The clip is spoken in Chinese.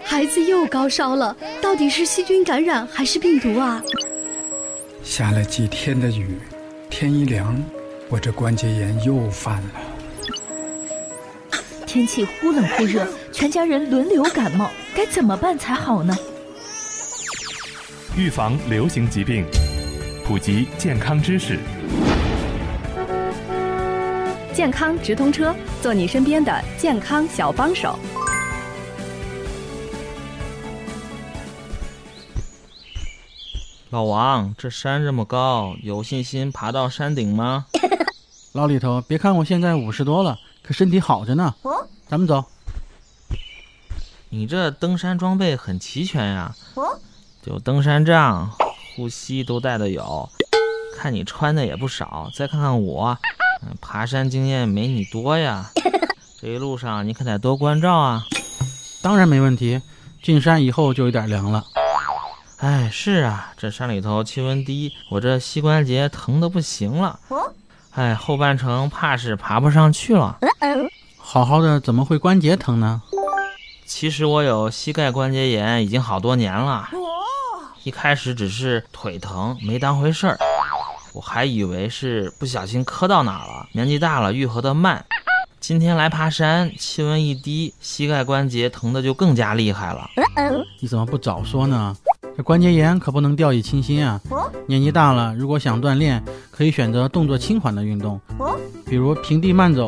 孩子又高烧了，到底是细菌感染还是病毒啊？ 下了几天的雨，天一凉，我这关节炎又犯了。 天气忽冷忽热，全家人轮流感冒，该怎么办才好呢？ 预防流行疾病，普及健康知识。 健康直通车，做你身边的健康小帮手。 老王，这山这么高，有信心爬到山顶吗？ 老李头，别看我现在50多了，可身体好着呢。咱们走。 你这登山装备很齐全呀，有登山杖，护膝都带的有，看你穿的也不少。再看看我，爬山经验没你多呀。这一路上你可得多关照啊。 当然没问题，进山以后就有点凉了。 哎，是啊，这山里头气温低，我这膝关节疼得不行了。哎，后半程怕是爬不上去了。 好好的怎么会关节疼呢？ 其实我有膝盖关节炎已经好多年了。一开始只是腿疼，没当回事儿，我还以为是不小心磕到哪了，年纪大了愈合得慢。今天来爬山，气温一低，膝盖关节疼得就更加厉害了。 你怎么不早说呢？这关节炎可不能掉以轻心啊！年纪大了，如果想锻炼，可以选择动作轻缓的运动，比如平地慢走